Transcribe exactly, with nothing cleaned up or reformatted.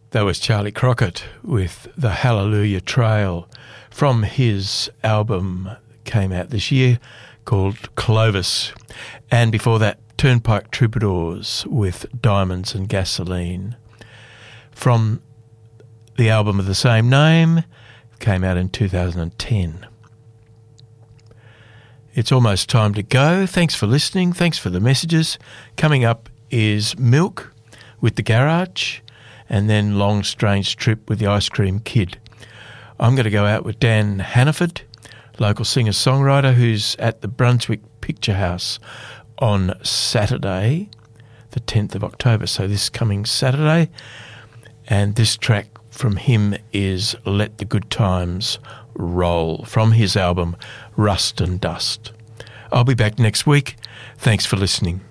That was Charlie Crockett with The Hallelujah Trail from his album that came out this year called Clovis. And before that, Turnpike Troubadours with Diamonds and Gasoline. From the album of the same name, came out in two thousand ten. It's almost time to go. Thanks for listening. Thanks for the messages. Coming up is Milk with The Garage, and then Long Strange Trip with the Ice Cream Kid. I'm going to go out with Dan Hannaford, local singer-songwriter who's at the Brunswick Picture House on Saturday, the tenth of October, so this coming Saturday. And this track from him is Let the Good Times Roll, from his album Rust and Dust. I'll be back next week. Thanks for listening.